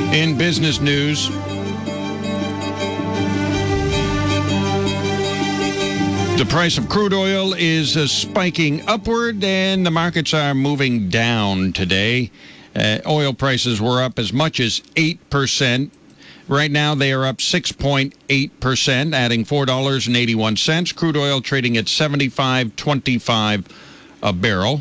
In business news, the price of crude oil is spiking upward, and the markets are moving down today. Oil prices were up as much as 8%. Right now, they are up 6.8%, adding $4.81. Crude oil trading at $75.25 a barrel.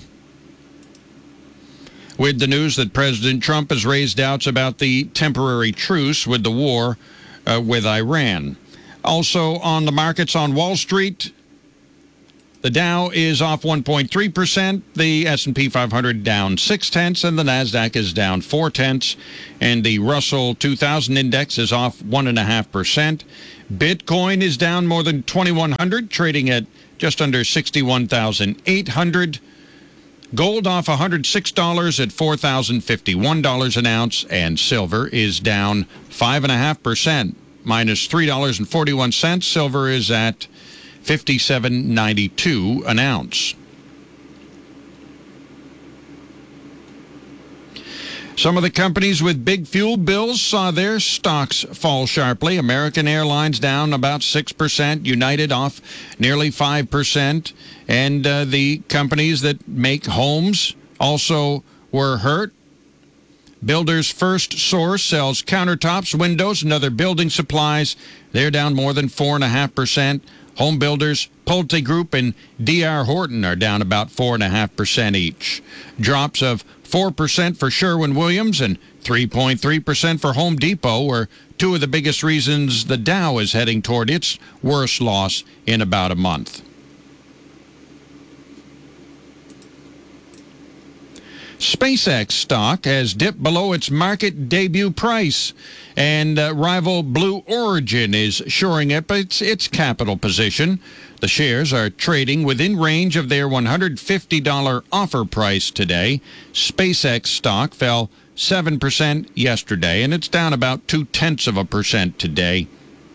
With the news that President Trump has raised doubts about the temporary truce with the war with Iran. Also on the markets on Wall Street, the Dow is off 1.3%, the S&P 500 down 0.6, and the Nasdaq is down 0.4, and the Russell 2000 index is off 1.5%. Bitcoin is down more than 2,100, trading at just under 61,800. Gold off $106 at $4,051 an ounce, and silver is down 5.5%, minus $3.41. Silver is at $57.92 an ounce. Some of the companies with big fuel bills saw their stocks fall sharply. American Airlines down about 6%, United off nearly 5%, and the companies that make homes also were hurt. Builders First Source sells countertops, windows, and other building supplies. They're down more than 4.5%. Home builders Pulte Group and D.R. Horton are down about 4.5% each. Drops of 4% for Sherwin-Williams and 3.3% for Home Depot were two of the biggest reasons the Dow is heading toward its worst loss in about a month. SpaceX stock has dipped below its market debut price, and rival Blue Origin is shoring up its capital position. The shares are trading within range of their $150 offer price today. SpaceX stock fell 7% yesterday, and it's down about 0.2% today.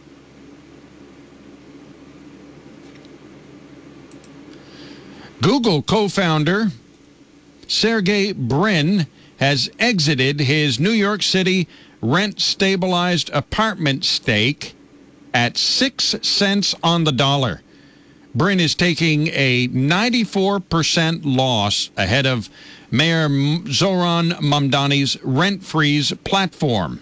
Google co-founder Sergey Brin has exited his New York City rent-stabilized apartment stake at 6 cents on the dollar. Brin is taking a 94% loss ahead of Mayor Zoran Mamdani's Rent Freeze platform.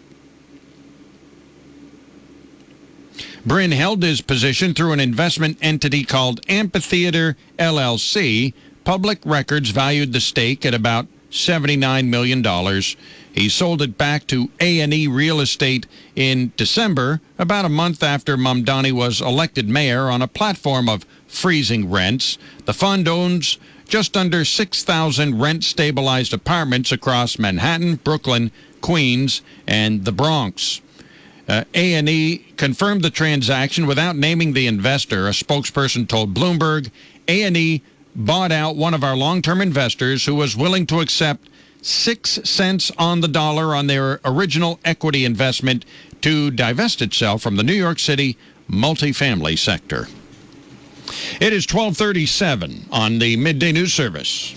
Brin held his position through an investment entity called Amphitheater LLC. Public records valued the stake at about $79 million. He sold it back to A&E Real Estate in December, about a month after Mamdani was elected mayor on a platform of freezing rents. The fund owns just under 6,000 rent-stabilized apartments across Manhattan, Brooklyn, Queens, and the Bronx. A&E confirmed the transaction without naming the investor. A spokesperson told Bloomberg, A&E bought out one of our long-term investors who was willing to accept 6 cents on the dollar on their original equity investment to divest itself from the New York City multifamily sector. It is 12:37 on the Midday News Service.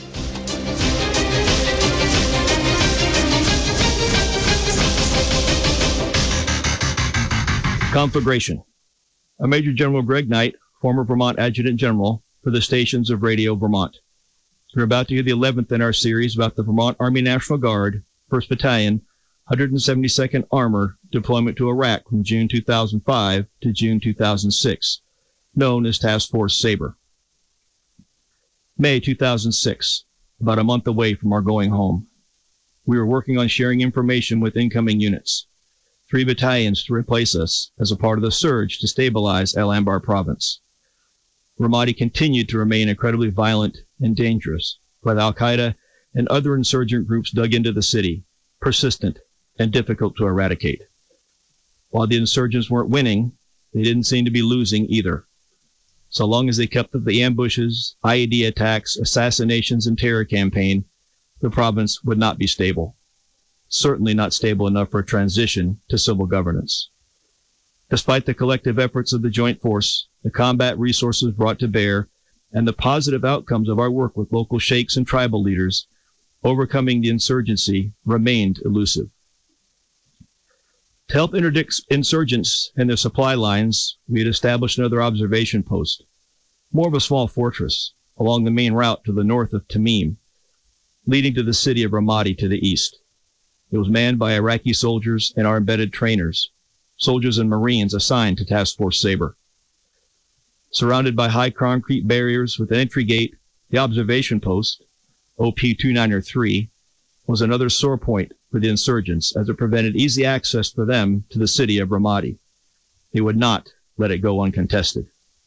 Conflagration. I'm Major General Greg Knight, former Vermont Adjutant General for the stations of Radio Vermont. You're about to hear the 11th in our series about the Vermont Army National Guard, 1st Battalion, 172nd Armor deployment to Iraq from June 2005 to June 2006, known as Task Force Sabre. May 2006, about a month away from our going home. We were working on sharing information with incoming units. 3 battalions to replace us as a part of the surge to stabilize El Anbar province. Ramadi continued to remain incredibly violent and dangerous, while Al-Qaeda and other insurgent groups dug into the city, persistent and difficult to eradicate. While the insurgents weren't winning, they didn't seem to be losing either. So long as they kept up the ambushes, IED attacks, assassinations, and terror campaign, the province would not be stable. Certainly not stable enough for a transition to civil governance. Despite the collective efforts of the Joint Force, the combat resources brought to bear, and the positive outcomes of our work with local sheikhs and tribal leaders, overcoming the insurgency remained elusive. To help interdict insurgents and their supply lines, we had established another observation post, more of a small fortress, along the main route to the north of Tamim, leading to the city of Ramadi to the east. It was manned by Iraqi soldiers and our embedded trainers, soldiers and Marines assigned to Task Force Sabre. Surrounded by high concrete barriers with an entry gate, the observation post, OP-2903, was another sore point for the insurgents as it prevented easy access for them to the city of Ramadi. They would not let it go uncontested.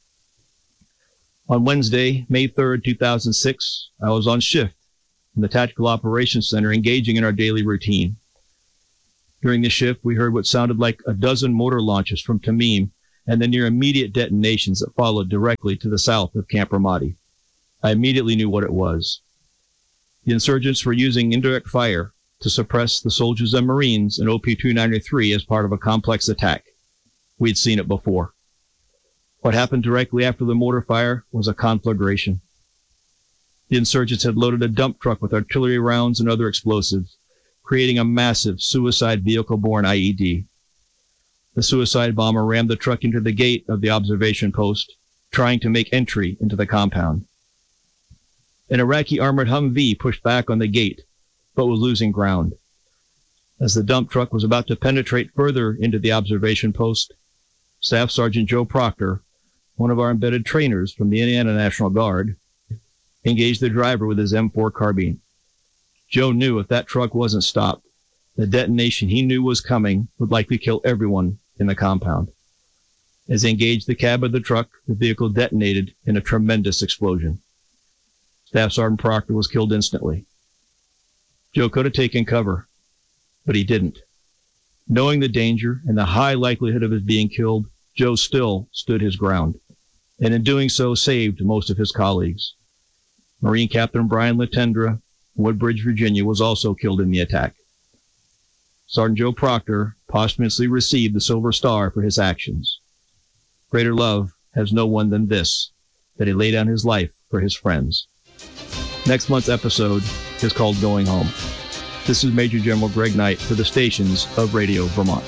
On Wednesday, May 3rd, 2006, I was on shift in the Tactical Operations Center engaging in our daily routine. During the shift, we heard what sounded like a dozen mortar launches from Tamim and the near immediate detonations that followed directly to the south of Camp Ramadi. I immediately knew what it was. The insurgents were using indirect fire to suppress the soldiers and Marines in OP-2903 as part of a complex attack. We'd seen it before. What happened directly after the mortar fire was a conflagration. The insurgents had loaded a dump truck with artillery rounds and other explosives, creating a massive suicide vehicle-borne IED. The suicide bomber rammed the truck into the gate of the observation post, trying to make entry into the compound. An Iraqi armored Humvee pushed back on the gate, but was losing ground. As the dump truck was about to penetrate further into the observation post, Staff Sergeant Joe Proctor, one of our embedded trainers from the Indiana National Guard, engaged the driver with his M4 carbine. Joe knew if that truck wasn't stopped, the detonation he knew was coming would likely kill everyone in the compound. As he engaged the cab of the truck, the vehicle detonated in a tremendous explosion. Staff Sergeant Proctor was killed instantly. Joe could have taken cover, but he didn't. Knowing the danger and the high likelihood of his being killed, Joe still stood his ground, and in doing so saved most of his colleagues. Marine Captain Brian Latendra, Woodbridge, Virginia, was also killed in the attack. Sergeant Joe Proctor posthumously received the Silver Star for his actions. Greater love has no one than this, that he laid down his life for his friends. Next month's episode is called Going Home. This is Major General Greg Knight for the stations of Radio Vermont.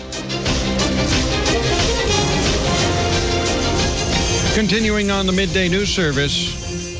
Continuing on the midday news service.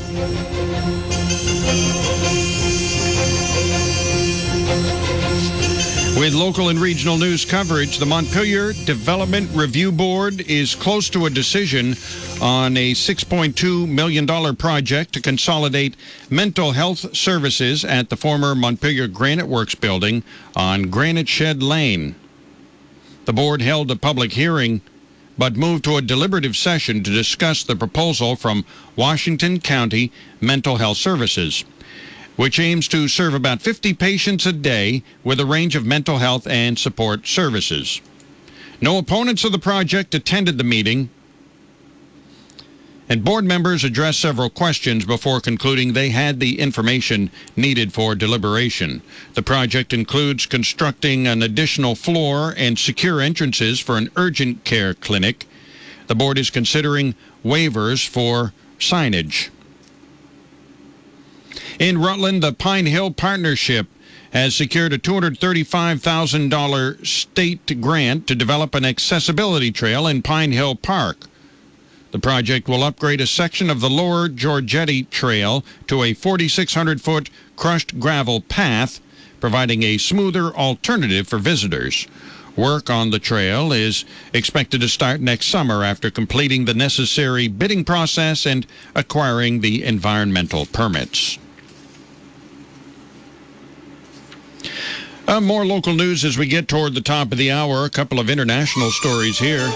With local and regional news coverage, the Montpelier Development Review Board is close to a decision on a $6.2 million project to consolidate mental health services at the former Montpelier Granite Works building on Granite Shed Lane. The board held a public hearing, but moved to a deliberative session to discuss the proposal from Washington County Mental Health Services, which aims to serve about 50 patients a day with a range of mental health and support services. No opponents of the project attended the meeting, and board members addressed several questions before concluding they had the information needed for deliberation. The project includes constructing an additional floor and secure entrances for an urgent care clinic. The board is considering waivers for signage. In Rutland, the Pine Hill Partnership has secured a $235,000 state grant to develop an accessibility trail in Pine Hill Park. The project will upgrade a section of the Lower Georgetti Trail to a 4,600-foot crushed gravel path, providing a smoother alternative for visitors. Work on the trail is expected to start next summer after completing the necessary bidding process and acquiring the environmental permits. More local news as we get toward the top of the hour. A couple of international stories here.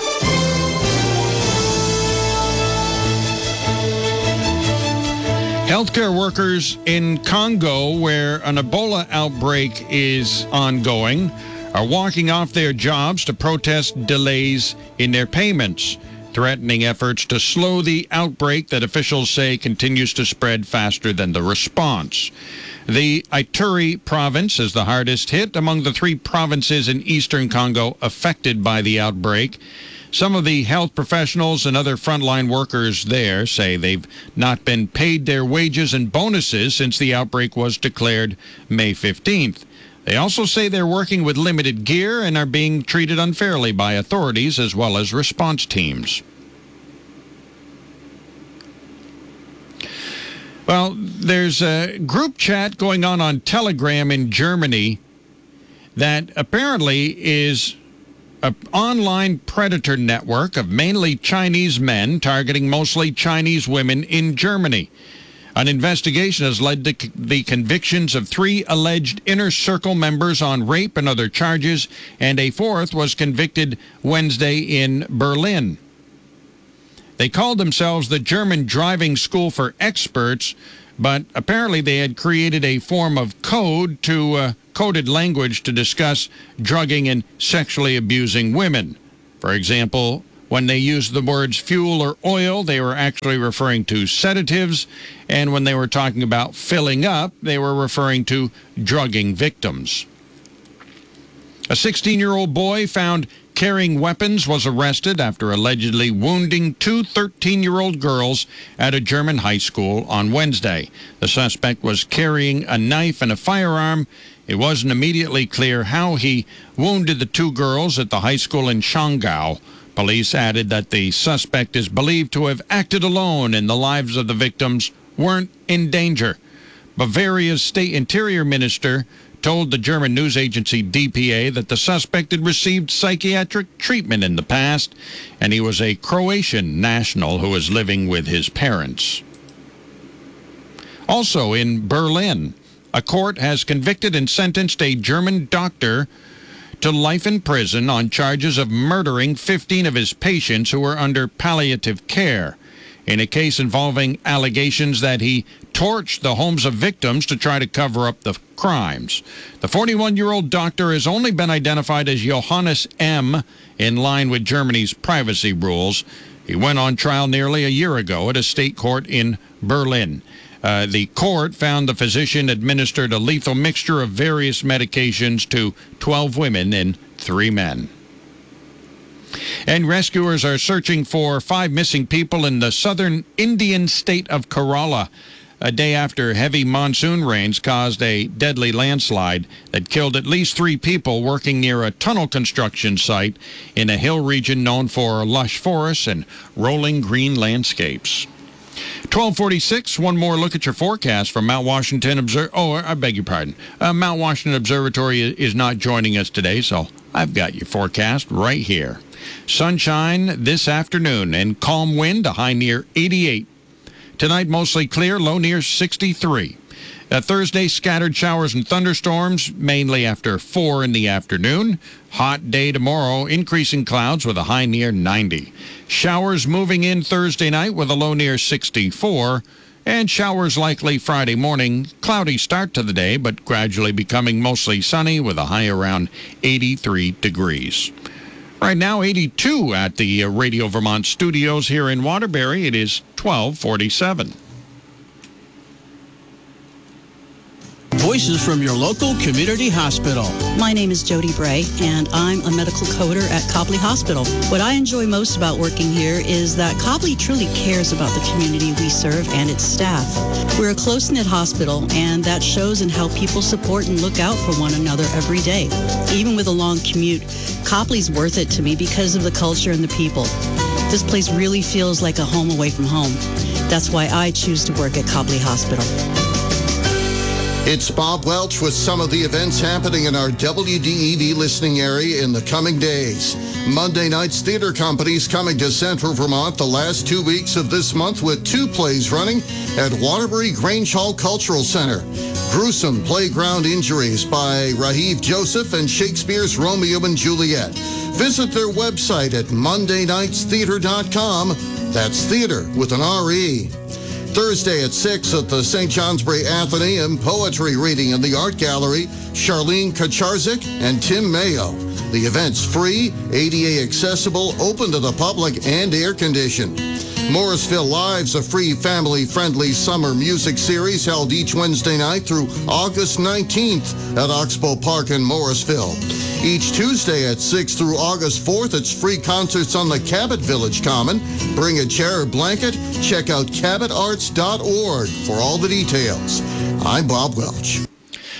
Healthcare workers in Congo, where an Ebola outbreak is ongoing, are walking off their jobs to protest delays in their payments, threatening efforts to slow the outbreak that officials say continues to spread faster than the response. The Ituri province is the hardest hit among the three provinces in eastern Congo affected by the outbreak. Some of the health professionals and other frontline workers there say they've not been paid their wages and bonuses since the outbreak was declared May 15th. They also say they're working with limited gear and are being treated unfairly by authorities as well as response teams. Well, there's a group chat going on Telegram in Germany that apparently is an online predator network of mainly Chinese men targeting mostly Chinese women in Germany. An investigation has led to the convictions of 3 alleged Inner Circle members on rape and other charges, and a 4th was convicted Wednesday in Berlin. They called themselves the German Driving School for Experts, but apparently they had created a form of coded language to discuss drugging and sexually abusing women. For example, when they used the words fuel or oil, they were actually referring to sedatives, and when they were talking about filling up, they were referring to drugging victims. A 16-year-old boy found carrying weapons was arrested after allegedly wounding 2 13-year-old girls at a German high school on Wednesday. The suspect was carrying a knife and a firearm. It wasn't immediately clear how he wounded the 2 girls at the high school in Schongau. Police added that the suspect is believed to have acted alone and the lives of the victims weren't in danger. Bavaria's state interior minister told the German news agency DPA that the suspect had received psychiatric treatment in the past, and he was a Croatian national who was living with his parents. Also in Berlin, a court has convicted and sentenced a German doctor to life in prison on charges of murdering 15 of his patients who were under palliative care, in a case involving allegations that he torched the homes of victims to try to cover up the crimes. The 41-year-old doctor has only been identified as Johannes M., in line with Germany's privacy rules. He went on trial nearly a year ago at a state court in Berlin. The court found the physician administered a lethal mixture of various medications to 12 women and 3 men. And rescuers are searching for 5 missing people in the southern Indian state of Kerala, a day after heavy monsoon rains caused a deadly landslide that killed at least 3 people working near a tunnel construction site in a hill region known for lush forests and rolling green landscapes. 1246, one more look at your forecast from Mount Washington Mount Washington Observatory is not joining us today, so I've got your forecast right here. Sunshine this afternoon and calm wind, a high near 88. Tonight, mostly clear, low near 63. Thursday, scattered showers and thunderstorms, mainly after 4 in the afternoon. Hot day tomorrow, increasing clouds with a high near 90. Showers moving in Thursday night with a low near 64. And showers likely Friday morning. Cloudy start to the day, but gradually becoming mostly sunny with a high around 83 degrees. Right now, 82 at the Radio Vermont studios here in Waterbury. It is 1247. Voices from your local community hospital. My name is Jody Bray, and I'm a medical coder at Copley Hospital. What I enjoy most about working here is that Copley truly cares about the community we serve and its staff. We're a close-knit hospital, and that shows in how people support and look out for one another every day. Even with a long commute, Copley's worth it to me because of the culture and the people. This place really feels like a home away from home. That's why I choose to work at Copley Hospital. It's Bob Welch with some of the events happening in our WDEV listening area in the coming days. Monday night's theater company's coming to Central Vermont the last 2 weeks of this month with 2 plays running at Waterbury Grange Hall Cultural Center. Gruesome Playground Injuries by Raheem Joseph and Shakespeare's Romeo and Juliet. Visit their website at mondaynightstheater.com. That's theater with an R-E. Thursday at 6 at the St. Johnsbury Athenaeum, poetry reading in the Art Gallery, Charlene Kacharzik and Tim Mayo. The event's free, ADA accessible, open to the public, and air-conditioned. Morrisville Live's a free, family-friendly summer music series held each Wednesday night through August 19th at Oxbow Park in Morrisville. Each Tuesday at 6 through August 4th, it's free concerts on the Cabot Village Common. Bring a chair or blanket. Check out cabotarts.org for all the details. I'm Bob Welch.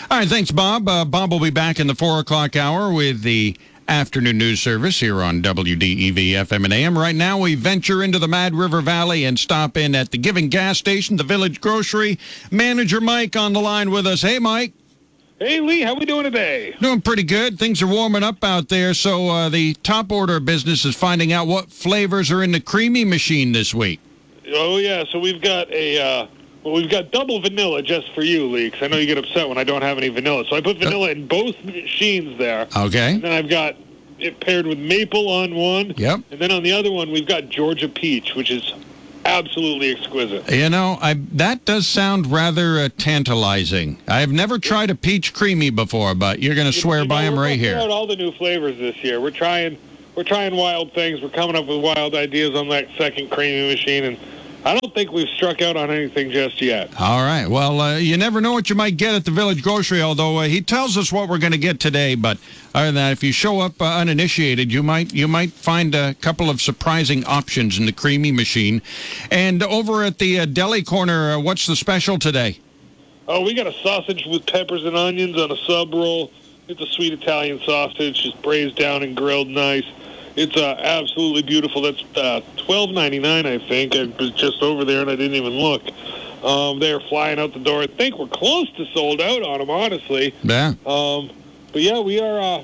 All right, thanks, Bob. Bob will be back in the 4 o'clock hour with the afternoon news service here on WDEV FM and AM. Right now, we venture into the Mad River Valley and stop in at the Giving gas station, the Village Grocery. Manager Mike on the line with us. Hey, Mike. Hey, Lee, how we doing today? Doing pretty good. Things are warming up out there, so the top order of business is finding out what flavors are in the creamy machine this week. Oh, yeah, so we've got we've got double vanilla just for you, Lee, 'cause I know you get upset when I don't have any vanilla. So I put vanilla in both machines there. Okay. And then I've got it paired with maple on one. Yep. And then on the other one, we've got Georgia peach, which is absolutely exquisite. You know, that does sound rather tantalizing. I've never tried a peach creamy before, but you're going to swear by them right here. We're trying out all the new flavors this year. We're trying wild things. We're coming up with wild ideas on that second creamy machine, and I don't think we've struck out on anything just yet. All right. Well, you never know what you might get at the Village Grocery, although he tells us what we're going to get today. But other than that, if you show up uninitiated, you might find a couple of surprising options in the creamy machine. And over at the deli corner, what's the special today? Oh, we got a sausage with peppers and onions on a sub roll. It's a sweet Italian sausage, just braised down and grilled nice. It's absolutely beautiful. That's $12.99, I think. I was just over there and I didn't even look. They're flying out the door. I think we're close to sold out on them, honestly. Yeah. But yeah, we are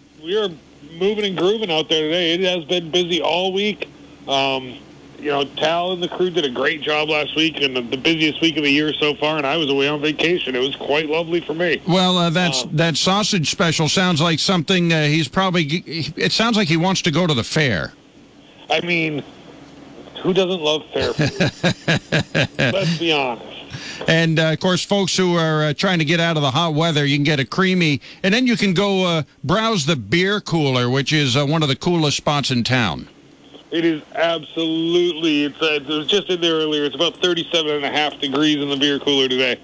moving and grooving out there today. It has been busy all week. You know, Tal and the crew did a great job last week, and the busiest week of the year so far, and I was away on vacation. It was quite lovely for me. Well, that sausage special sounds like something it sounds like he wants to go to the fair. I mean, who doesn't love fair food? Let's be honest. And, of course, folks who are trying to get out of the hot weather, you can get a creamy, and then you can go browse the beer cooler, which is one of the coolest spots in town. It is absolutely, it was just in there earlier, it's about 37.5 degrees in the beer cooler today,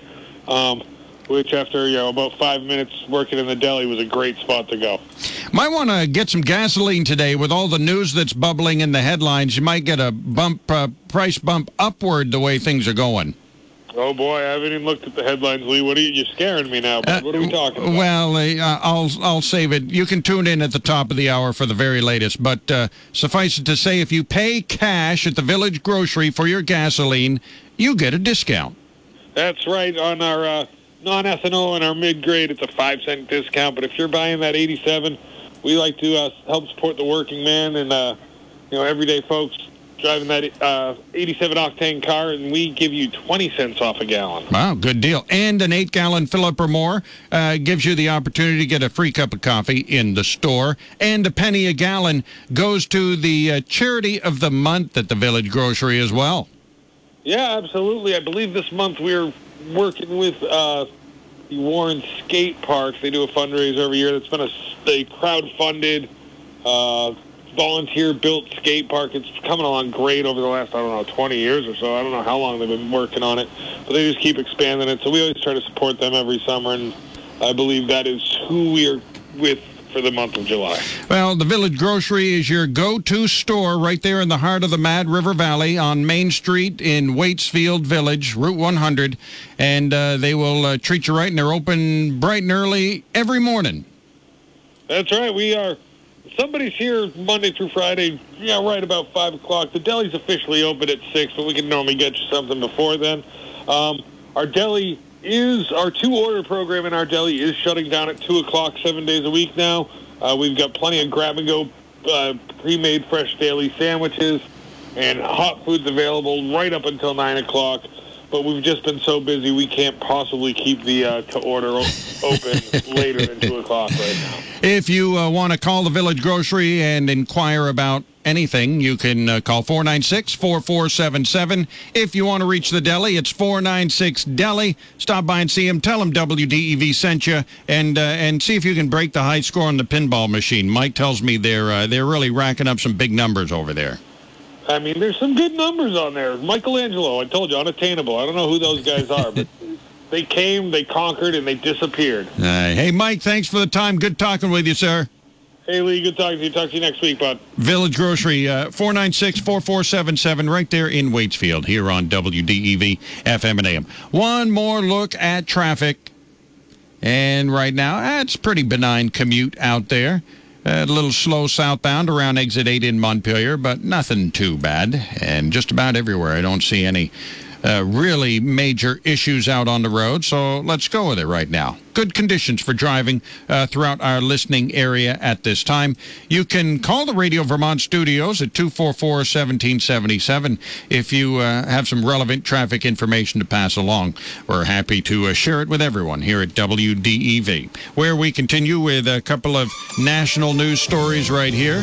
which after, about 5 minutes working in the deli was a great spot to go. Might want to get some gasoline today with all the news that's bubbling in the headlines. You might get a price bump upward the way things are going. Oh, boy, I haven't even looked at the headlines, Lee. You're scaring me now, but what are we talking about? Well, I'll save it. You can tune in at the top of the hour for the very latest. But suffice it to say, if you pay cash at the Village Grocery for your gasoline, you get a discount. That's right. On our non-ethanol and our mid-grade, it's a 5-cent discount. But if you're buying that 87, we like to help support the working man and, everyday folks driving that 87-octane car, and we give you 20 cents off a gallon. Wow, good deal. And an 8-gallon fill-up or more gives you the opportunity to get a free cup of coffee in the store. And a penny a gallon goes to the charity of the month at the Village Grocery as well. Yeah, absolutely. I believe this month we're working with the Warren Skate Parks. They do a fundraiser every year. That's been a crowd-funded volunteer-built skate park. It's coming along great over the last, 20 years or so. I don't know how long they've been working on it, but they just keep expanding it. So we always try to support them every summer, and I believe that is who we are with for the month of July. Well, the Village Grocery is your go-to store right there in the heart of the Mad River Valley on Main Street in Waitsfield Village, Route 100, and they will treat you right, and they're open bright and early every morning. That's right. We are. Somebody's here Monday through Friday, right about 5 o'clock. The deli's officially open at 6, but we can normally get you something before then. Our deli our two-order program in our deli is shutting down at 2 o'clock 7 days a week now. We've got plenty of grab-and-go pre-made fresh daily sandwiches and hot foods available right up until 9 o'clock. But we've just been so busy, we can't possibly keep the to-order open later than 2 o'clock right now. If you want to call the Village Grocery and inquire about anything, you can call 496-4477. If you want to reach the deli, it's 496-DELI. Stop by and see them. Tell them WDEV sent you, and see if you can break the high score on the pinball machine. Mike tells me they're really racking up some big numbers over there. I mean, there's some good numbers on there. Michelangelo, I told you, unattainable. I don't know who those guys are, but they came, they conquered, and they disappeared. Hey, Mike, thanks for the time. Good talking with you, sir. Hey, Lee, good talking to you. Talk to you next week, bud. Village Grocery, 496-4477, right there in Waitsfield, here on WDEV FM and AM. One more look at traffic. And right now, it's pretty benign commute out there. A little slow southbound around exit 8 in Montpelier, but nothing too bad. And just about everywhere, I don't see any really major issues out on the road, so let's go with it right now. Good conditions for driving throughout our listening area at this time. You can call the Radio Vermont studios at 244-1777 if you have some relevant traffic information to pass along. We're happy to share it with everyone here at WDEV, where we continue with a couple of national news stories right here.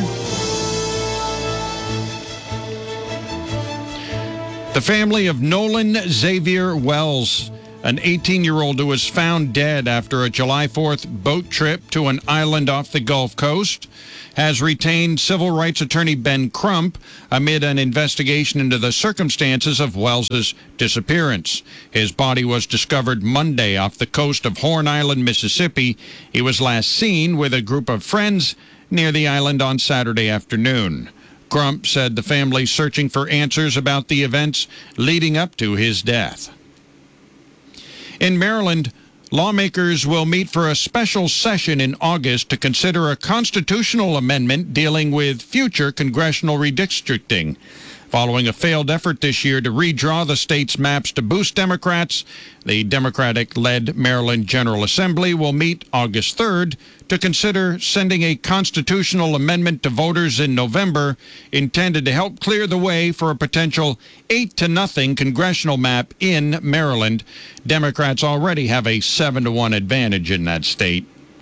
The family of Nolan Xavier Wells, an 18-year-old who was found dead after a July 4th boat trip to an island off the Gulf Coast, has retained civil rights attorney Ben Crump amid an investigation into the circumstances of Wells's disappearance. His body was discovered Monday off the coast of Horn Island, Mississippi. He was last seen with a group of friends near the island on Saturday afternoon. Crump said the family searching for answers about the events leading up to his death. In Maryland, lawmakers will meet for a special session in August to consider a constitutional amendment dealing with future congressional redistricting. Following a failed effort this year to redraw the state's maps to boost Democrats, the Democratic-led Maryland General Assembly will meet August 3rd to consider sending a constitutional amendment to voters in November intended to help clear the way for a potential 8-0 congressional map in Maryland. Democrats already have a 7-1 advantage in that state.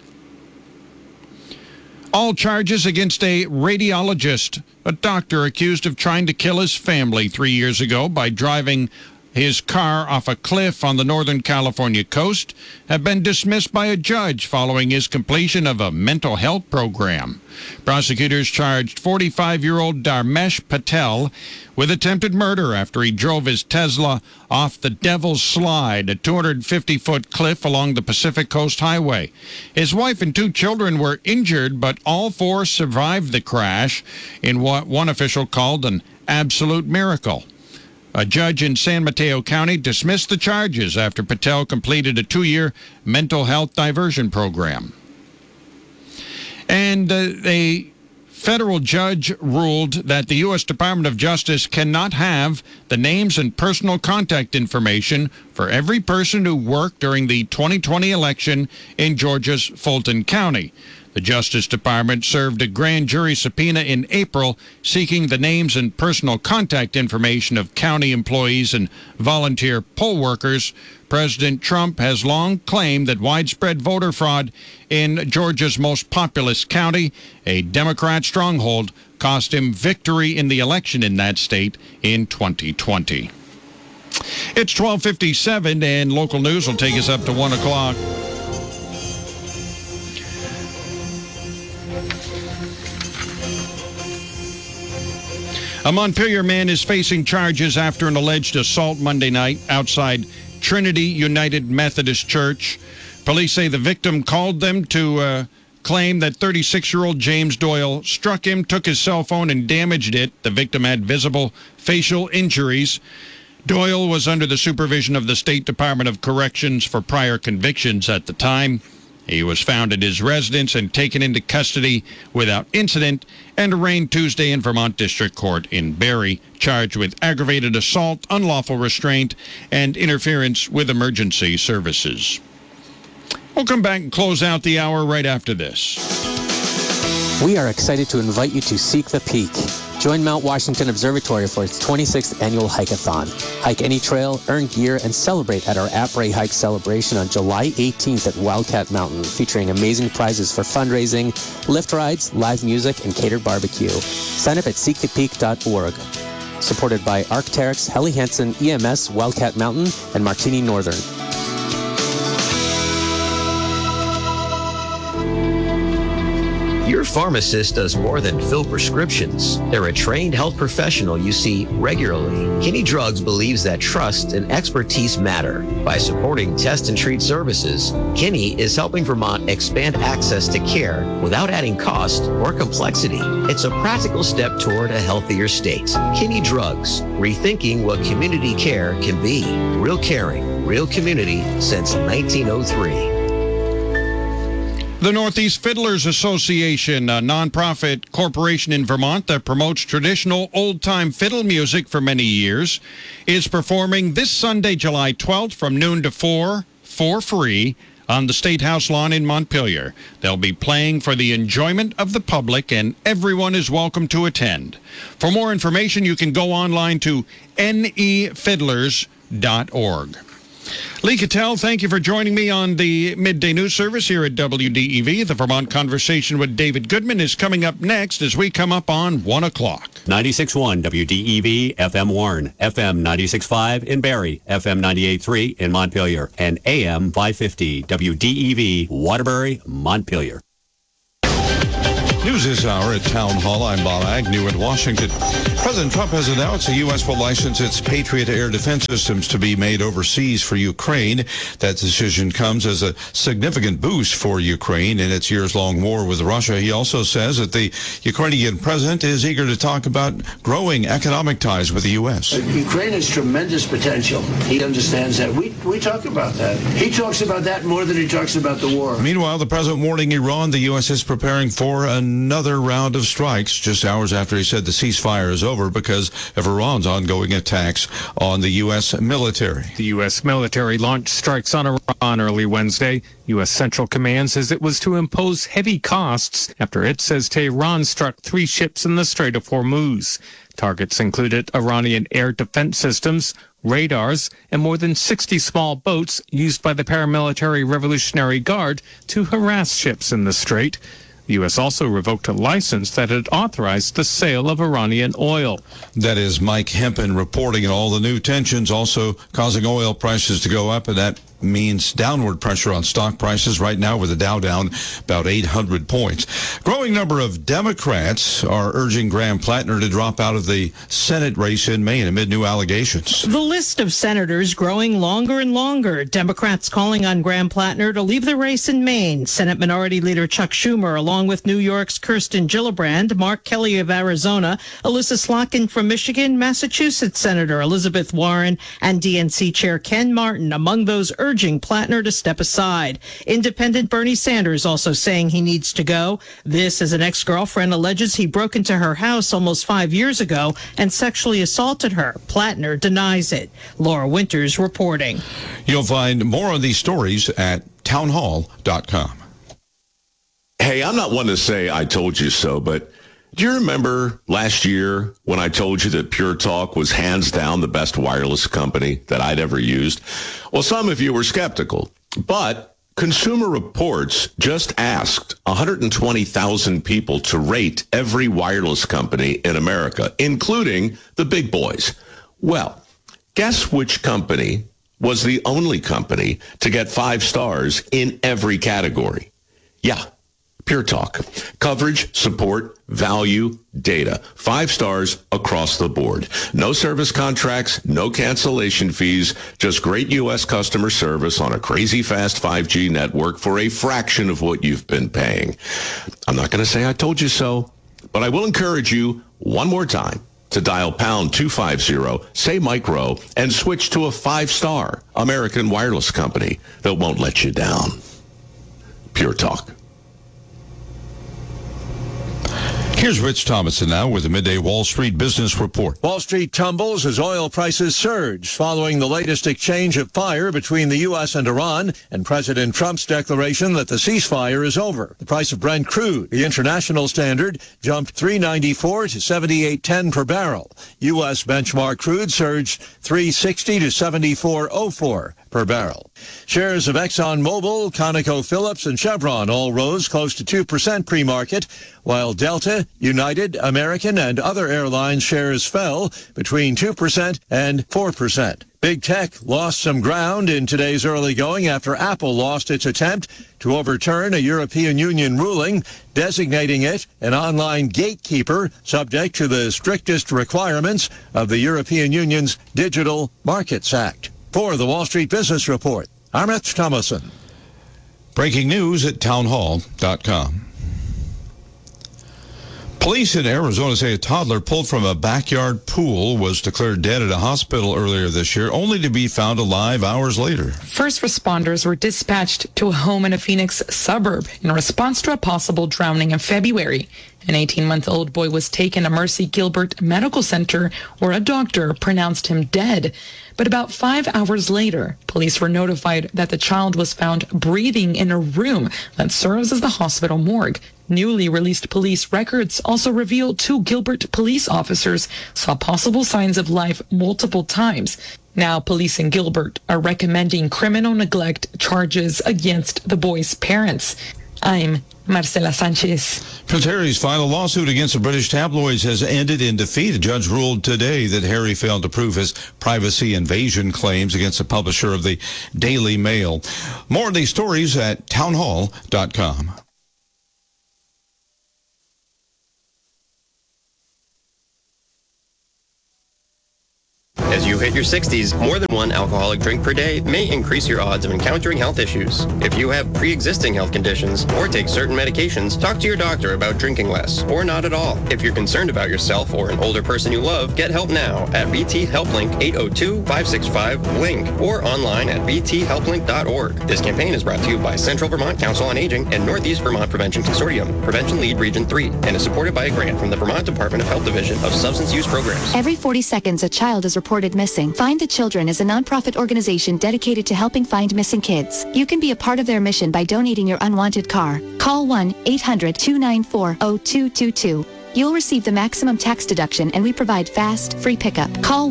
All charges against a radiologist, a doctor accused of trying to kill his family 3 years ago by driving his car off a cliff on the Northern California coast, have been dismissed by a judge following his completion of a mental health program. Prosecutors charged 45-year-old Dharmesh Patel with attempted murder after he drove his Tesla off the Devil's Slide, a 250-foot cliff along the Pacific Coast Highway. His wife and 2 children were injured, but all 4 survived the crash in what one official called an absolute miracle. A judge in San Mateo County dismissed the charges after Patel completed a 2-year mental health diversion program. And a federal judge ruled that the U.S. Department of Justice cannot have the names and personal contact information for every person who worked during the 2020 election in Georgia's Fulton County. The Justice Department served a grand jury subpoena in April seeking the names and personal contact information of county employees and volunteer poll workers. President Trump has long claimed that widespread voter fraud in Georgia's most populous county, a Democrat stronghold, cost him victory in the election in that state in 2020. It's 12:57, and local news will take us up to 1 o'clock. A Montpelier man is facing charges after an alleged assault Monday night outside Trinity United Methodist Church. Police say the victim called them to claim that 36-year-old James Doyle struck him, took his cell phone, and damaged it. The victim had visible facial injuries. Doyle was under the supervision of the State Department of Corrections for prior convictions at the time. He was found at his residence and taken into custody without incident and arraigned Tuesday in Vermont District Court in Barrie, charged with aggravated assault, unlawful restraint, and interference with emergency services. We'll come back and close out the hour right after this. We are excited to invite you to Seek the Peak. Join Mount Washington Observatory for its 26th annual hike-a-thon. Hike any trail, earn gear, and celebrate at our Après Hike celebration on July 18th at Wildcat Mountain, featuring amazing prizes for fundraising, lift rides, live music, and catered barbecue. Sign up at seekthepeak.org. Supported by Arc'teryx, Helly Hansen, EMS, Wildcat Mountain, and Martini Northern. Your pharmacist does more than fill prescriptions. They're a trained health professional you see regularly. Kinney Drugs believes that trust and expertise matter. By supporting test and treat services, Kinney is helping Vermont expand access to care without adding cost or complexity. It's a practical step toward a healthier state. Kinney Drugs, rethinking what community care can be. Real caring, real community since 1903. The Northeast Fiddlers Association, a nonprofit corporation in Vermont that promotes traditional old-time fiddle music for many years, is performing this Sunday, July 12th from noon to 4 for free on the State House lawn in Montpelier. They'll be playing for the enjoyment of the public, and everyone is welcome to attend. For more information, you can go online to nefiddlers.org. Lee Cattell, thank you for joining me on the Midday News Service here at WDEV. The Vermont Conversation with David Goodman is coming up next as we come up on 1 o'clock. 96.1 WDEV, FM Warren, FM 96.5 in Barrie, FM 98.3 in Montpelier, and AM 550 WDEV, Waterbury, Montpelier. News this hour at Town Hall. I'm Bob Agnew in Washington. President Trump has announced the U.S. will license its Patriot air defense systems to be made overseas for Ukraine. That decision comes as a significant boost for Ukraine in its years-long war with Russia. He also says that the Ukrainian president is eager to talk about growing economic ties with the U.S. Ukraine has tremendous potential. He understands that. We talk about that. He talks about that more than he talks about the war. Meanwhile, the president warning Iran the U.S. is preparing for another round of strikes just hours after he said the ceasefire is over because of Iran's ongoing attacks on the U.S. military. The U.S. military launched strikes on Iran early Wednesday. U.S. Central Command says it was to impose heavy costs after it says Tehran struck 3 ships in the Strait of Hormuz. Targets included Iranian air defense systems, radars, and more than 60 small boats used by the paramilitary Revolutionary Guard to harass ships in the strait. The U.S. also revoked a license that had authorized the sale of Iranian oil. That is Mike Hempen reporting, and all the new tensions also causing oil prices to go up, and that means downward pressure on stock prices right now with the Dow down about 800 points. Growing number of Democrats are urging Graham Plattner to drop out of the Senate race in Maine amid new allegations. The list of senators growing longer and longer. Democrats calling on Graham Plattner to leave the race in Maine. Senate Minority Leader Chuck Schumer, along with New York's Kirsten Gillibrand, Mark Kelly of Arizona, Alyssa Slotkin from Michigan, Massachusetts Senator Elizabeth Warren, and DNC Chair Ken Martin, among those urging Plattner to step aside. Independent Bernie Sanders also saying he needs to go. This as an ex-girlfriend alleges he broke into her house almost 5 years ago and sexually assaulted her. Plattner denies it. Laura Winters reporting. You'll find more on these stories at townhall.com. Hey, I'm not one to say I told you so, but do you remember last year when I told you that Pure Talk was hands down the best wireless company that I'd ever used? Well, some of you were skeptical, but Consumer Reports just asked 120,000 people to rate every wireless company in America, including the big boys. Well, guess which company was the only company to get 5 stars in every category? Yeah. Pure Talk. Coverage, support, value, data. 5 stars across the board. No service contracts, no cancellation fees, just great U.S. customer service on a crazy fast 5G network for a fraction of what you've been paying. I'm not going to say I told you so, but I will encourage you one more time to dial pound 250, say micro, and switch to a 5-star American wireless company that won't let you down. Pure Talk. Here's Rich Thomason now with the Midday Wall Street Business Report. Wall Street tumbles as oil prices surge following the latest exchange of fire between the U.S. and Iran and President Trump's declaration that the ceasefire is over. The price of Brent crude, the international standard, jumped $3.94 to $78.10 per barrel. U.S. benchmark crude surged $3.60 to $74.04 per barrel. Shares of ExxonMobil, ConocoPhillips, and Chevron all rose close to 2% pre-market, while Delta, United, American, and other airline shares fell between 2% and 4%. Big Tech lost some ground in today's early going after Apple lost its attempt to overturn a European Union ruling designating it an online gatekeeper subject to the strictest requirements of the European Union's Digital Markets Act. For the Wall Street Business Report, I'm Rich Thomason. Breaking news at townhall.com. Police in Arizona say a toddler pulled from a backyard pool was declared dead at a hospital earlier this year, only to be found alive hours later. First responders were dispatched to a home in a Phoenix suburb in response to a possible drowning in February. An 18-month-old boy was taken to Mercy Gilbert Medical Center, where a doctor pronounced him dead. But about 5 hours later, police were notified that the child was found breathing in a room that serves as the hospital morgue. Newly released police records also reveal 2 Gilbert police officers saw possible signs of life multiple times. Now, police in Gilbert are recommending criminal neglect charges against the boy's parents. I'm Marcela Sanchez. Prince Harry's final lawsuit against the British tabloids has ended in defeat. A judge ruled today that Harry failed to prove his privacy invasion claims against the publisher of the Daily Mail. More of these stories at townhall.com. As you hit your 60s, more than one alcoholic drink per day may increase your odds of encountering health issues. If you have pre-existing health conditions or take certain medications, talk to your doctor about drinking less or not at all. If you're concerned about yourself or an older person you love, get help now at VT HelpLink 802-565-LINK or online at vthelplink.org. This campaign is brought to you by Central Vermont Council on Aging and Northeast Vermont Prevention Consortium, Prevention Lead Region 3, and is supported by a grant from the Vermont Department of Health Division of Substance Use Programs. Every 40 seconds, a child is reported missing. Find the Children is a nonprofit organization dedicated to helping find missing kids. You can be a part of their mission by donating your unwanted car. Call 1-800-294-0222. You'll receive the maximum tax deduction, and we provide fast, free pickup. Call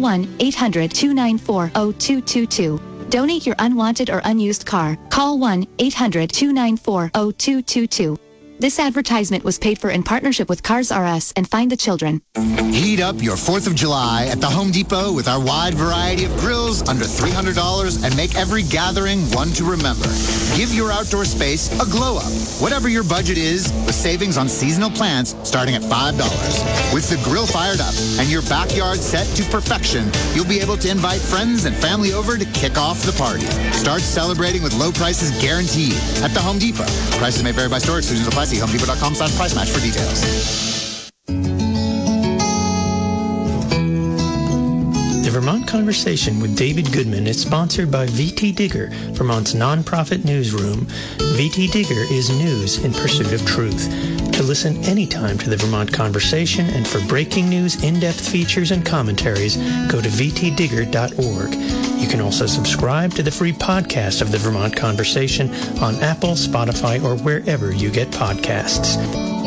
1-800-294-0222. Donate your unwanted or unused car. Call 1-800-294-0222. This advertisement was paid for in partnership with Cars R Us and Find the Children. Heat up your 4th of July at the Home Depot with our wide variety of grills under $300 and make every gathering one to remember. Give your outdoor space a glow up, whatever your budget is, with savings on seasonal plants starting at $5. With the grill fired up and your backyard set to perfection, you'll be able to invite friends and family over to kick off the party. Start celebrating with low prices guaranteed at the Home Depot. Prices may vary by store, exclusions apply. See HomeDepot.com/price match for details. The Vermont Conversation with David Goodman is sponsored by VT Digger, Vermont's nonprofit newsroom. VT Digger is news in pursuit of truth. To listen anytime to the Vermont Conversation and for breaking news, in-depth features, and commentaries, go to vtdigger.org. You can also subscribe to the free podcast of the Vermont Conversation on Apple, Spotify, or wherever you get podcasts.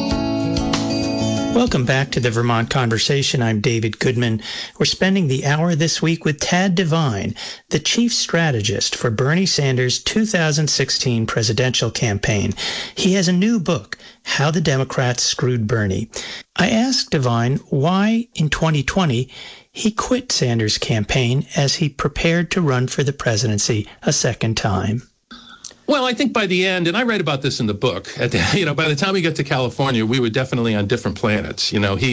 Welcome back to the Vermont Conversation. I'm David Goodman. We're spending the hour this week with Tad Devine, the chief strategist for Bernie Sanders' 2016 presidential campaign. He has a new book, How the Democrats Screwed Bernie. I asked Devine why, in 2020, he quit Sanders' campaign as he prepared to run for the presidency a second time. Well, I think by the end, and I write about this in the book, by the time we got to California, we were definitely on different planets.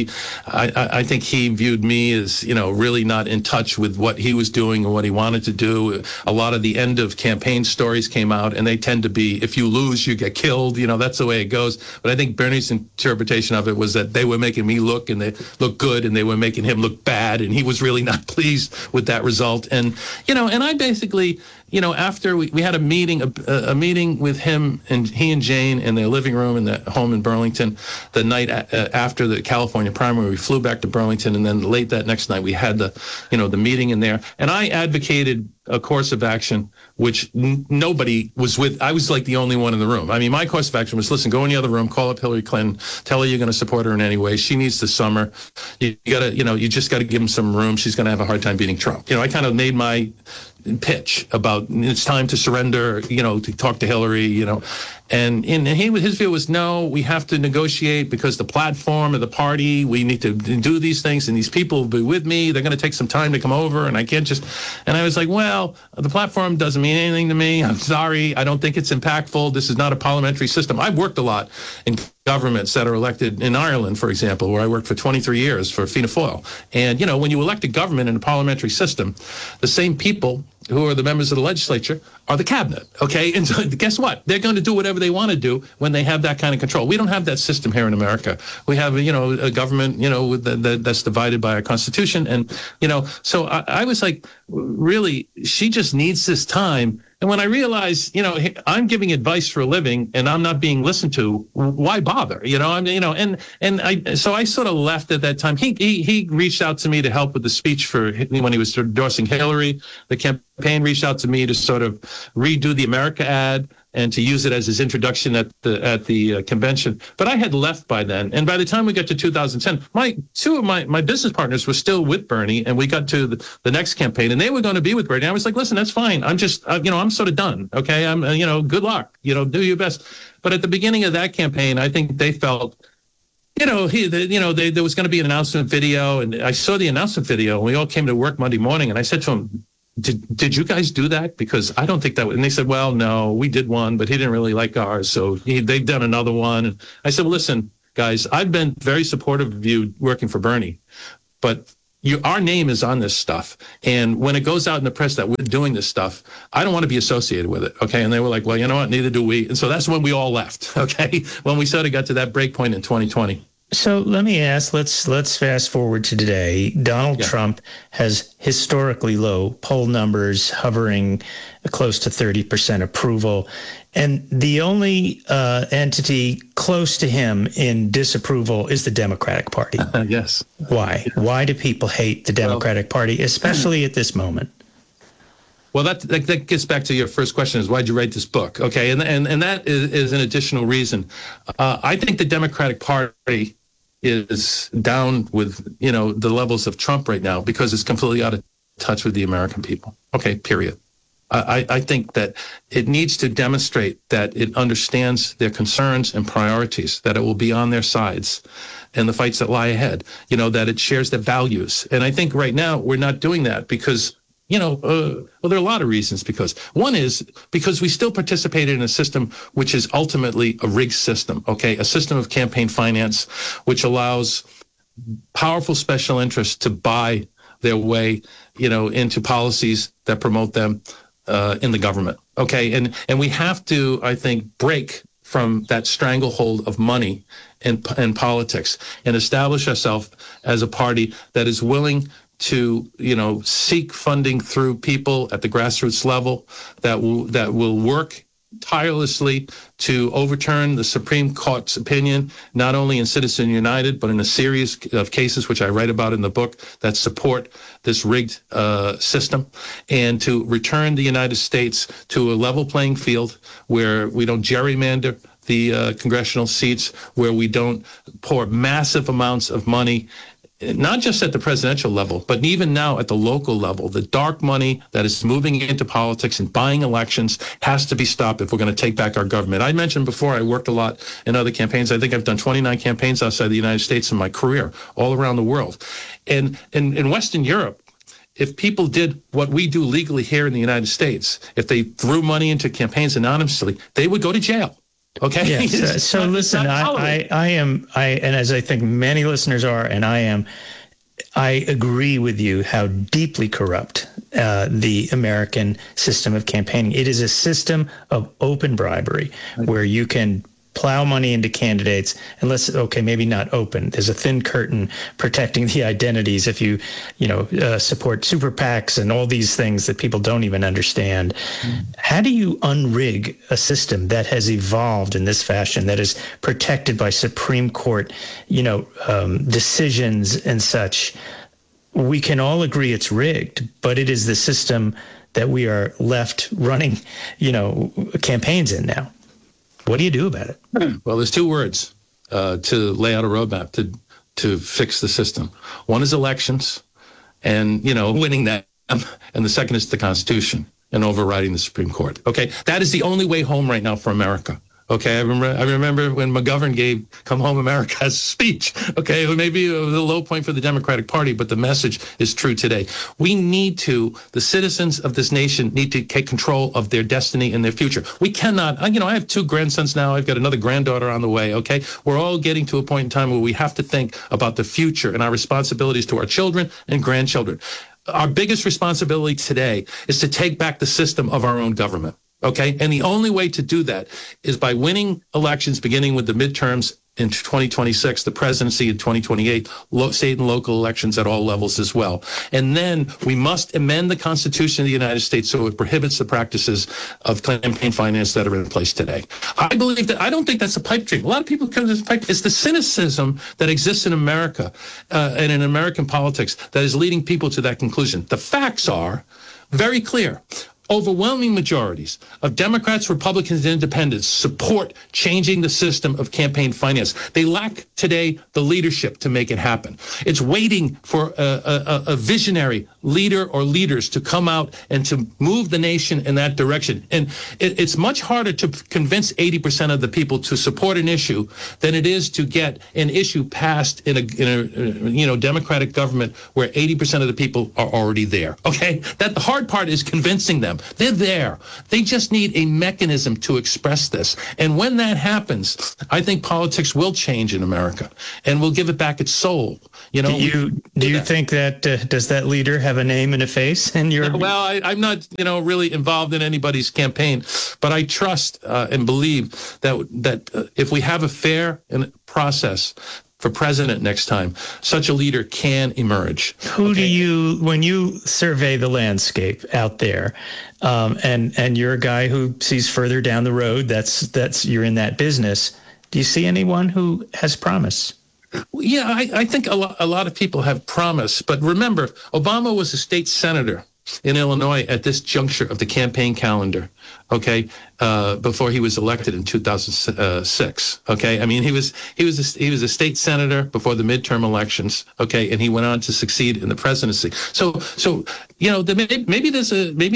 I think he viewed me as, really not in touch with what he was doing and what he wanted to do. A lot of the end of campaign stories came out, and they tend to be, if you lose, you get killed. That's the way it goes. But I think Bernie's interpretation of it was that they were making me look good, and they were making him look bad, and he was really not pleased with that result. And, and I basically, after we had a meeting with him and he and Jane in their living room in the home in Burlington the night after the California primary. We flew back to Burlington, and then late that next night we had the meeting in there. And I advocated a course of action which nobody was with. I was like the only one in the room. I mean, my course of action was, listen, go in the other room, call up Hillary Clinton, tell her you're going to support her in any way. She needs the summer. You just got to give him some room. She's going to have a hard time beating Trump. I kind of made my pitch about it's time to surrender, to talk to Hillary, and his view was, no, we have to negotiate because the platform of the party, we need to do these things, and these people will be with me. They're going to take some time to come over, and I can't just. And I was like, well, the platform doesn't mean anything to me. I'm sorry. I don't think it's impactful. This is not a parliamentary system. I've worked a lot in governments that are elected in Ireland, for example, where I worked for 23 years for Fianna Fáil. And, when you elect a government in a parliamentary system, the same people who are the members of the legislature, are the cabinet, okay? And so guess what? They're going to do whatever they want to do when they have that kind of control. We don't have that system here in America. We have, a government, that's divided by our Constitution. And, so I was like, really, she just needs this time. And when I realized, I'm giving advice for a living and I'm not being listened to, why bother? So I sort of left at that time. He reached out to me to help with the speech for when he was endorsing Hillary. The campaign reached out to me to sort of redo the America ad and to use it as his introduction at the convention. But I had left by then. And by the time we got to 2010, two of my business partners were still with Bernie, and we got to the next campaign, and they were going to be with Bernie. I was like, listen, that's fine. I'm just, I'm sort of done. Okay. I'm, good luck, do your best. But at the beginning of that campaign, I think they felt, there was going to be an announcement video, and I saw the announcement video, and we all came to work Monday morning, and I said to him, Did you guys do that? Because I don't think that would. And they said, well, no, we did one, but he didn't really like ours. So they've done another one. And I said, well, listen, guys, I've been very supportive of you working for Bernie, but our name is on this stuff. And when it goes out in the press that we're doing this stuff, I don't want to be associated with it. Okay. And they were like, well, you know what? Neither do we. And so that's when we all left. Okay. When we sort of got to that break point in 2020. So let me ask, let's fast forward to today. Donald Trump has historically low poll numbers, hovering close to 30% approval. And the only entity close to him in disapproval is the Democratic Party. Yes. Why? Why do people hate the Democratic Party, especially at this moment? Well, that gets back to your first question: is why'd you write this book? Okay, and that is an additional reason. I think the Democratic Party is down with the levels of Trump right now because it's completely out of touch with the American people. Okay, period. I think that it needs to demonstrate that it understands their concerns and priorities, that it will be on their sides and the fights that lie ahead. That it shares their values, and I think right now we're not doing that because. There are a lot of reasons because. One is because we still participated in a system which is ultimately a rigged system, okay? A system of campaign finance which allows powerful special interests to buy their way, into policies that promote them in the government, okay? And we have to, I think, break from that stranglehold of money in politics and establish ourselves as a party that is willing to seek funding through people at the grassroots level that will work tirelessly to overturn the Supreme Court's opinion, not only in Citizens United, but in a series of cases, which I write about in the book, that support this rigged system, and to return the United States to a level playing field where we don't gerrymander the congressional seats, where we don't pour massive amounts of money not just at the presidential level, but even now at the local level. The dark money that is moving into politics and buying elections has to be stopped if we're going to take back our government. I mentioned before I worked a lot in other campaigns. I think I've done 29 campaigns outside the United States in my career, all around the world. And in Western Europe, if people did what we do legally here in the United States, if they threw money into campaigns anonymously, they would go to jail. Okay. Yes. So listen, I am, and as I think many listeners are, and I agree with you how deeply corrupt the American system of campaigning. It is a system of open bribery where you can plow money into candidates unless, okay, maybe not open. There's a thin curtain protecting the identities if you support super PACs and all these things that people don't even understand. How do you unrig a system that has evolved in this fashion, that is protected by Supreme Court, decisions and such? We can all agree it's rigged, but it is the system that we are left running, campaigns in now. What do you do about it? Well, there's two words to lay out a roadmap to fix the system. One is elections and, winning them. And the second is the Constitution and overriding the Supreme Court. Okay, that is the only way home right now for America. Okay, I remember when McGovern gave "Come Home America" as a speech. Okay, it may be a low point for the Democratic Party, but the message is true today. The citizens of this nation need to take control of their destiny and their future. We cannot, I have two grandsons now. I've got another granddaughter on the way, okay? We're all getting to a point in time where we have to think about the future and our responsibilities to our children and grandchildren. our biggest responsibility today is to take back the system of our own government. Okay. And the only way to do that is by winning elections, beginning with the midterms in 2026, the presidency in 2028, state and local elections at all levels as well. And then we must amend the Constitution of the United States so it prohibits the practices of campaign finance that are in place today. I don't think that's a pipe dream. A lot of people come to this pipe. It's the cynicism that exists in America and in American politics that is leading people to that conclusion. The facts are very clear. Overwhelming majorities of Democrats, Republicans, and Independents support changing the system of campaign finance. They lack today the leadership to make it happen. It's waiting for a visionary leader or leaders to come out and to move the nation in that direction. And it's much harder to convince 80% of the people to support an issue than it is to get an issue passed in a democratic government where 80% of the people are already there. Okay, that the hard part is convincing them. They're there. They just need a mechanism to express this. And when that happens, I think politics will change in America and we'll give it back its soul. You know, do you think that does that leader have a name and a face in your? Well, I'm not, really involved in anybody's campaign, but I trust and believe that if we have a fair process for president next time, such a leader can emerge. Who do you, when you survey the landscape out there, and you're a guy who sees further down the road, that's you're in that business. Do you see anyone who has promise? Yeah, I think a lot of people have promise. But remember, Obama was a state senator in Illinois at this juncture of the campaign calendar, okay, before he was elected in 2006, okay? I mean, he was a state senator before the midterm elections, okay, and he went on to succeed in the presidency. So maybe there's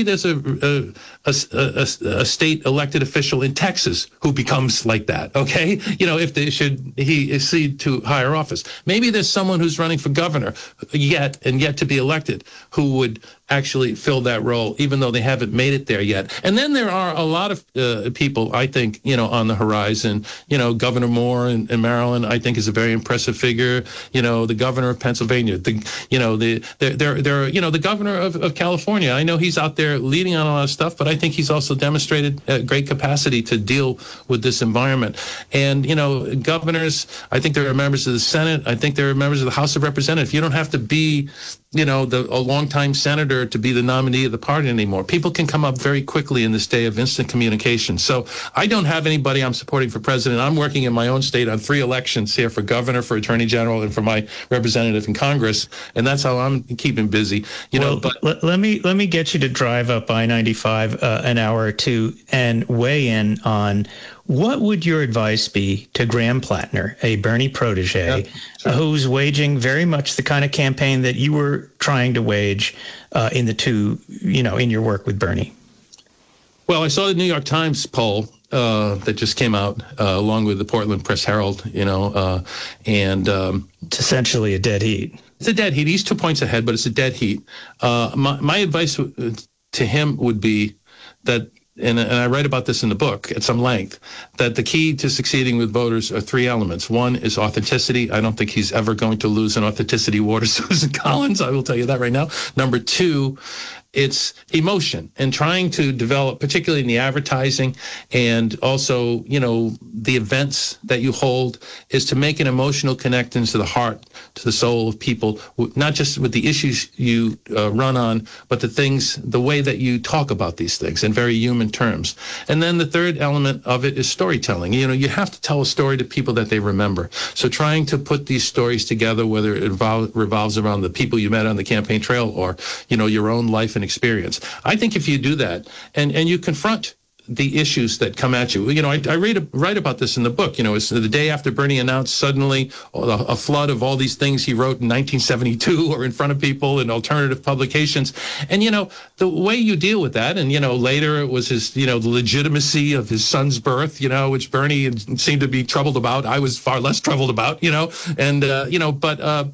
a state elected official in Texas who becomes like that, okay? If he accede to higher office. Maybe there's someone who's running for governor yet to be elected who would actually fill that role, even though they haven't made it there yet. And then there are a lot of people, I think, on the horizon. Governor Moore in Maryland, I think, is a very impressive figure. The governor of Pennsylvania, the governor of California. I know he's out there leading on a lot of stuff, but I think he's also demonstrated great capacity to deal with this environment. And, governors, I think there are members of the Senate. I think there are members of the House of Representatives. You don't have to be a longtime senator to be the nominee of the party anymore. People can come up very quickly in this day of instant communication. So I don't have anybody I'm supporting for president. I'm working in my own state on 3 elections here for governor, for attorney general, and for my representative in Congress. And that's how I'm keeping busy. But let me get you to drive up I-95 an hour or two and weigh in on what would your advice be to Graham Plattner, a Bernie protege, who's waging very much the kind of campaign that you were trying to wage in your work with Bernie? Well, I saw the New York Times poll that just came out along with the Portland Press Herald, and it's essentially a dead heat. It's a dead heat. He's 2 points ahead, but it's a dead heat. My advice to him would be that, and I write about this in the book at some length, that the key to succeeding with voters are 3 elements. One is authenticity. I don't think he's ever going to lose an authenticity war to Susan Collins. I will tell you that right now. Number 2, it's emotion and trying to develop, particularly in the advertising and also, the events that you hold, is to make an emotional connection to the heart, to the soul of people, not just with the issues you run on, but the way that you talk about these things in very human terms. And then the third element of it is storytelling. You have to tell a story to people that they remember. So trying to put these stories together, whether it revolves around the people you met on the campaign trail or, your own life and experience. I think if you do that and you confront the issues that come at you, I write about this in the book. It's the day after Bernie announced suddenly a flood of all these things he wrote in 1972 or in front of people in alternative publications. And, the way you deal with that, and, later it was his, the legitimacy of his son's birth, which Bernie seemed to be troubled about. I was far less troubled about,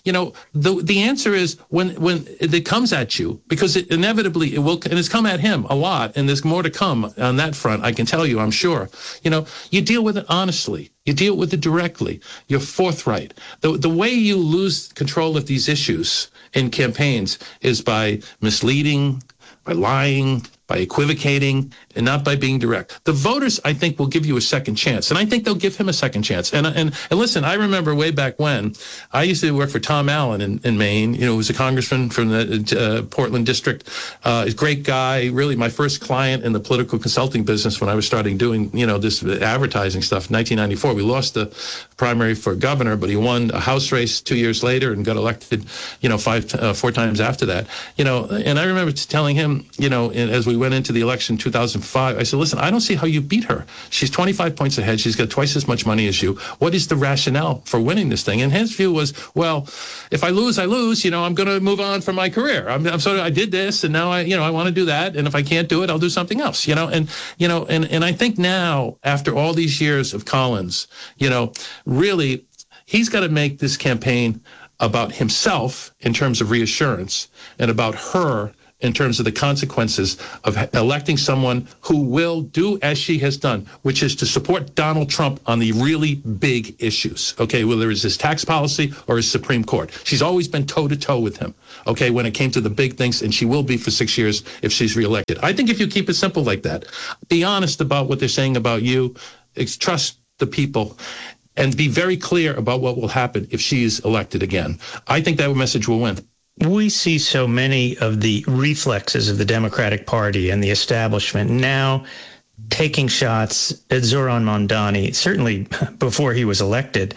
the answer is when it comes at you, because it inevitably it will, and it's come at him a lot, and there's more to come on that front, I can tell you, I'm sure. You deal with it honestly. You deal with it directly. You're forthright. The way you lose control of these issues in campaigns is by misleading, by lying, by equivocating, and not by being direct. The voters, I think, will give you a second chance, and I think they'll give him a second chance. And listen, I remember way back when I used to work for Tom Allen in Maine. Who was a congressman from the Portland district. A great guy, really my first client in the political consulting business when I was starting doing this advertising stuff. In 1994, we lost the primary for governor, but he won a House race 2 years later and got elected, 4 times after that. And I remember telling him, as we went into the election in 2005, I said, listen, I don't see how you beat her. She's 25 points ahead. She's got twice as much money as you. What is the rationale for winning this thing? And his view was, well, if I lose, I lose. I'm going to move on from my career. I did this, and now I want to do that. And if I can't do it, I'll do something else. And I think now, after all these years of Collins, really, he's got to make this campaign about himself in terms of reassurance, and about her in terms of the consequences of electing someone who will do as she has done, which is to support Donald Trump on the really big issues, okay, whether it's his tax policy or his Supreme Court. She's always been toe-to-toe with him, okay, when it came to the big things, and she will be for 6 years if she's reelected. I think if you keep it simple like that, be honest about what they're saying about you, trust the people, and be very clear about what will happen if she's elected again. I think that message will win. We see so many of the reflexes of the Democratic Party and the establishment now taking shots at Zoran Mondani. Certainly before he was elected,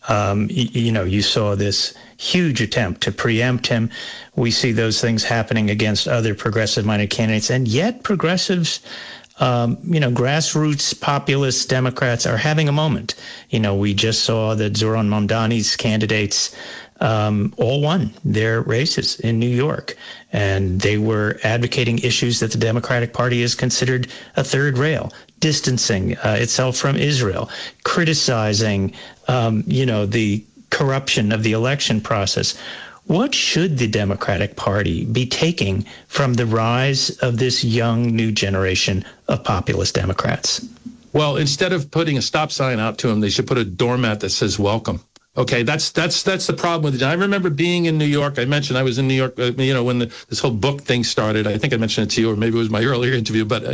you saw this huge attempt to preempt him. We see those things happening against other progressive-minded candidates, and yet progressives, grassroots populist Democrats are having a moment. We just saw that Zoran Mondani's candidates all won their races in New York, and they were advocating issues that the Democratic Party has considered a third rail, distancing itself from Israel, criticizing, the corruption of the election process. What should the Democratic Party be taking from the rise of this young new generation of populist Democrats? Well, instead of putting a stop sign out to them, they should put a doormat that says welcome. Okay, that's the problem with it. I remember being in New York. I mentioned I was in New York, when this whole book thing started. I think I mentioned it to you, or maybe it was my earlier interview. But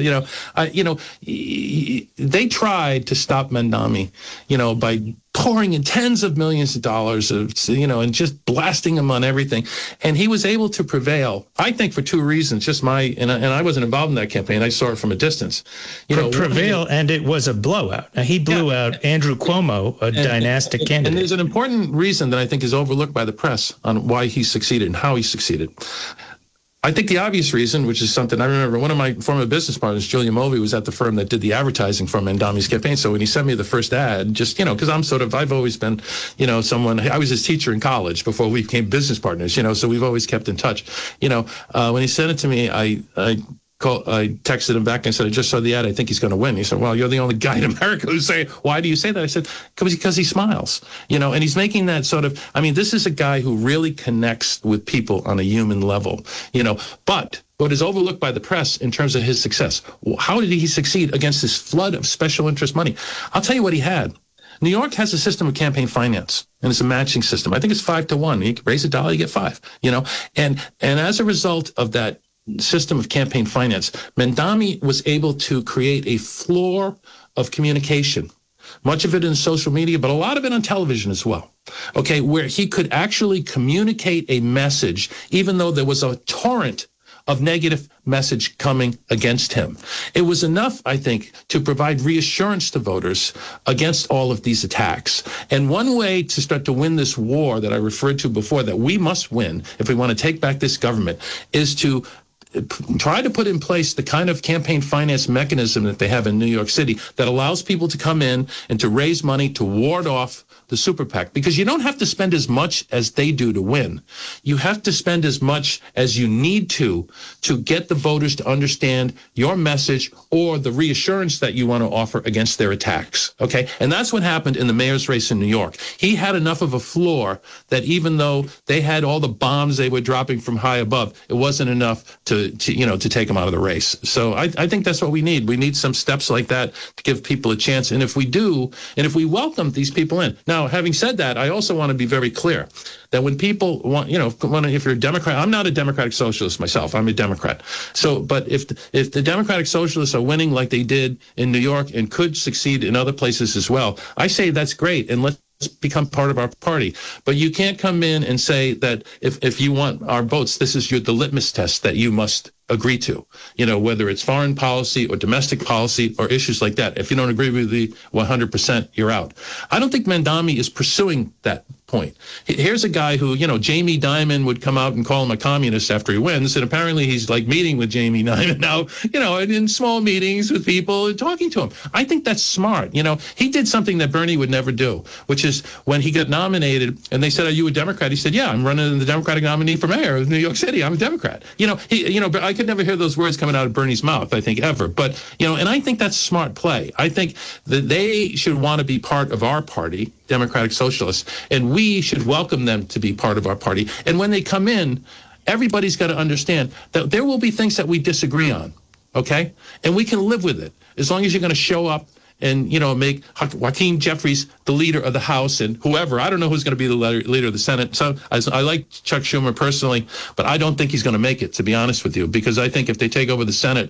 they tried to stop Mondani, by pouring in tens of millions of dollars and just blasting him on everything. And he was able to prevail, I think, for two reasons. And I wasn't involved in that campaign. I saw it from a distance. Prevail, and it was a blowout. Now, he blew out Andrew Cuomo, a dynastic candidate. And there's an important reason that I think is overlooked by the press on why he succeeded and how he succeeded. I think the obvious reason, which is something I remember, one of my former business partners, Julia Mulvey, was at the firm that did the advertising for Mondani's campaign. So when he sent me the first ad, just, because I've always been, someone, I was his teacher in college before we became business partners, so we've always kept in touch. When he sent it to me, I texted him back and said, I just saw the ad. I think he's going to win. He said, well, you're the only guy in America who's saying, why do you say that? I said, because he smiles, and he's making that sort of, this is a guy who really connects with people on a human level, but what is overlooked by the press in terms of his success, how did he succeed against this flood of special interest money? I'll tell you what he had. New York has a system of campaign finance, and it's a matching system. I think it's 5 to 1. You raise $1, you get 5, and as a result of that system of campaign finance, Mondani was able to create a floor of communication, much of it in social media, but a lot of it on television as well, okay, where he could actually communicate a message, even though there was a torrent of negative message coming against him. It was enough, I think, to provide reassurance to voters against all of these attacks. And one way to start to win this war that I referred to before, that we must win if we want to take back this government, is to try to put in place the kind of campaign finance mechanism that they have in New York City that allows people to come in and to raise money to ward off the super PAC, because you don't have to spend as much as they do to win. You have to spend as much as you need to get the voters to understand your message or the reassurance that you want to offer against their attacks. Okay? And that's what happened in the mayor's race in New York. He had enough of a floor that even though they had all the bombs they were dropping from high above, it wasn't enough to take him out of the race. So I think that's what we need. We need some steps like that to give people a chance. And if we do, and if we welcome these people in. Now, having said that, I also want to be very clear that when people want, if you're a Democrat, I'm not a Democratic Socialist myself. I'm a Democrat. So, but if the Democratic Socialists are winning like they did in New York and could succeed in other places as well, I say that's great, and let's become part of our party. But you can't come in and say that if you want our votes, this is the litmus test that you must agree to, whether it's foreign policy or domestic policy or issues like that. If you don't agree with the 100%, you're out. I don't think Mamdani is pursuing that point. Here's a guy who, Jamie Dimon would come out and call him a communist after he wins, and apparently he's like meeting with Jamie Dimon now, in small meetings with people and talking to him. I think that's smart. He did something that Bernie would never do, which is when he got nominated and they said, "Are you a Democrat?" He said, "Yeah, I'm running the Democratic nominee for mayor of New York City. I'm a Democrat." But I could never hear those words coming out of Bernie's mouth, I think, ever. But, and I think that's smart play. I think that they should want to be part of our party, Democratic Socialists, and we should welcome them to be part of our party. And when they come in, everybody's got to understand that there will be things that we disagree on, okay? And we can live with it as long as you're going to show up and, make Hakeem Jeffries the leader of the House and whoever. I don't know who's going to be the leader of the Senate. So I like Chuck Schumer personally, but I don't think he's going to make it, to be honest with you, because I think if they take over the Senate,